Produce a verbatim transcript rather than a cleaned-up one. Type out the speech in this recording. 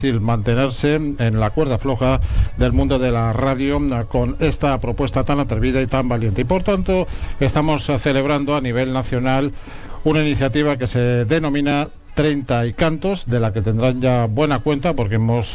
mantenerse en la cuerda floja del mundo de la radio con esta propuesta tan atrevida y tan valiente. Y por tanto estamos celebrando a nivel nacional una iniciativa que se denomina treinta y cantos, de la que tendrán ya buena cuenta porque hemos